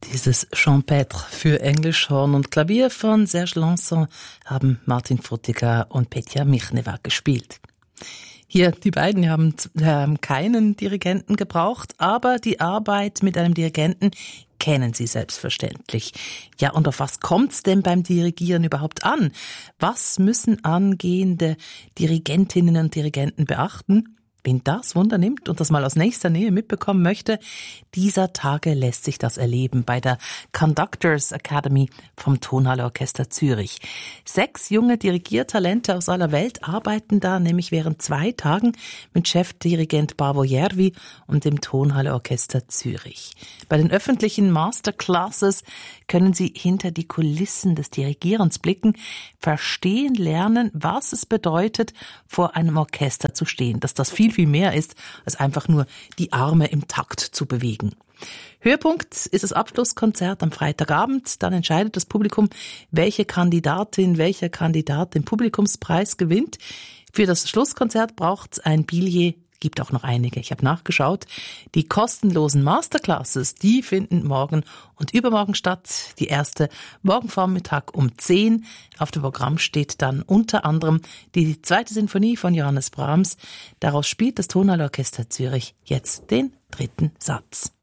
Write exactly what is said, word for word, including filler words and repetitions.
Dieses Champêtre für Englisch, Horn und Klavier von Serge Lanson haben Martin Frutiger und Petja Michneva gespielt. Hier, die beiden haben, haben keinen Dirigenten gebraucht, aber die Arbeit mit einem Dirigenten kennen sie selbstverständlich. Ja, und auf was kommt's denn beim Dirigieren überhaupt an? Was müssen angehende Dirigentinnen und Dirigenten beachten? Wen das Wunder nimmt und das mal aus nächster Nähe mitbekommen möchte, dieser Tage lässt sich das erleben bei der Conductors Academy vom Tonhalle-Orchester Zürich. Sechs junge Dirigiertalente aus aller Welt arbeiten da nämlich während zwei Tagen mit Chefdirigent Paavo Järvi und dem Tonhalle-Orchester Zürich. Bei den öffentlichen Masterclasses können Sie hinter die Kulissen des Dirigierens blicken, verstehen lernen, was es bedeutet, vor einem Orchester zu stehen, dass das viel, viel mehr ist, als einfach nur die Arme im Takt zu bewegen. Höhepunkt ist das Abschlusskonzert am Freitagabend. Dann entscheidet das Publikum, welche Kandidatin, welcher Kandidat den Publikumspreis gewinnt. Für das Schlusskonzert braucht es ein Billet. Gibt auch noch einige. Ich habe nachgeschaut. Die kostenlosen Masterclasses, die finden morgen und übermorgen statt. Die erste morgen Vormittag um zehn. Auf dem Programm steht dann unter anderem die zweite Sinfonie von Johannes Brahms. Daraus spielt das Tonhalle-Orchester Zürich jetzt den dritten Satz.